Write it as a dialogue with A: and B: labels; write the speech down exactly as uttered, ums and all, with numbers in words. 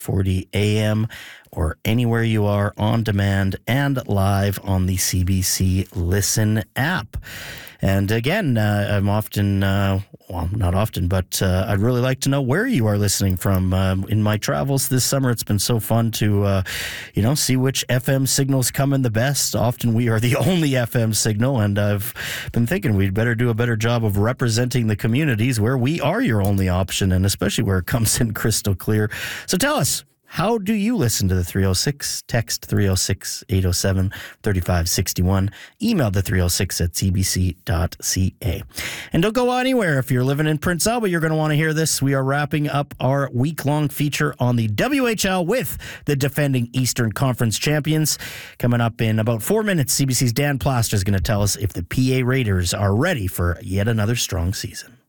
A: forty A M, or anywhere you are on demand and live on the C B C Listen app. And again, uh, I'm often, uh, well, not often, but uh, I'd really like to know where you are listening from. Um, in my travels this summer, it's been so fun to, uh, you know, see which F M signals come in the best. Often we are the only F M signal, and I've been thinking we'd better do a better job of representing the communities where we are your only option, and especially where it comes in crystal clear. So tell us, how do you listen to the three oh six? Text three oh six, eight oh seven, three five six one. Email the three oh six at c b c dot c a. And don't go anywhere. If you're living in Prince Albert, you're going to want to hear this. We are wrapping up our week-long feature on the W H L with the defending Eastern Conference champions. Coming up in about four minutes, C B C's Dan Plaster is going to tell us if the P A Raiders are ready for yet another strong season.